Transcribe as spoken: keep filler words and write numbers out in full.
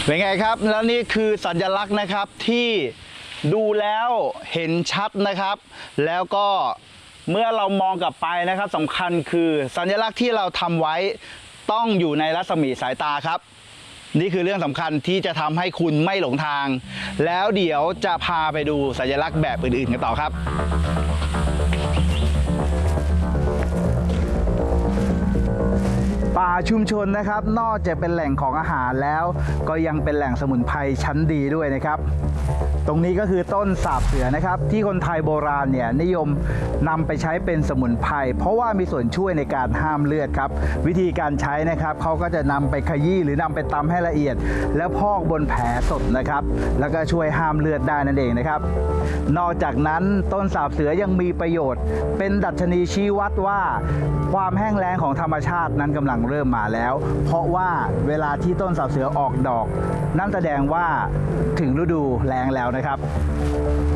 เป็นไงครับแล้วนี่คือสัญลักษณ์นะครับที่ดูแล้วเห็นชัดนะครับแล้วก็เมื่อเรามองกลับไปนะครับสำคัญคือสัญลักษณ์ที่เราทำไว้ต้องอยู่ในรัศมีสายตาครับนี่คือเรื่องสำคัญที่จะทำให้คุณไม่หลงทางแล้วเดี๋ยวจะพาไปดูสัญลักษณ์แบบอื่นๆกันต่อครับป่าชุมชนนะครับนอกจากเป็นแหล่งของอาหารแล้วก็ยังเป็นแหล่งสมุนไพรชั้นดีด้วยนะครับตรงนี้ก็คือต้นสาบเสือนะครับที่คนไทยโบราณเนี่ยนิยมนำไปใช้เป็นสมุนไพรเพราะว่ามีส่วนช่วยในการห้ามเลือดครับวิธีการใช้นะครับเขาก็จะนำไปขยี้หรือนำไปตำให้ละเอียดแล้วพอกบนแผลสดนะครับแล้วก็ช่วยห้ามเลือดได้นั่นเองนะครับนอกจากนั้นต้นสาบเสือยังมีประโยชน์เป็นดัชนีชี้วัดว่าความแห้งแล้งของธรรมชาตินั้นกำลังเริ่มมาแล้วเพราะว่าเวลาที่ต้นสาบเสือออกดอกนั่นแสดงว่าถึงฤดูแล้งแล้วนะครับ